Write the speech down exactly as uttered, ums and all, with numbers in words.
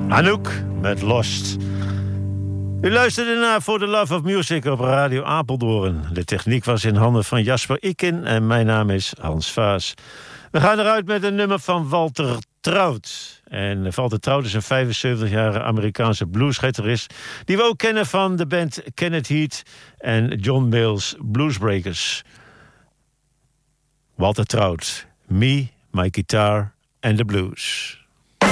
Anouk met Lost. U luisterde naar For the Love of Music op Radio Apeldoorn. De techniek was in handen van Jasper Ikin en mijn naam is Hans Vaas. We gaan eruit met een nummer van Walter Trout. En Walter Trout is een vijfenzeventigjarige Amerikaanse bluesgitarist die we ook kennen van de band Kenneth Heat en John Mayall's Bluesbreakers. Walter Trout, Me, My Guitar and the Blues.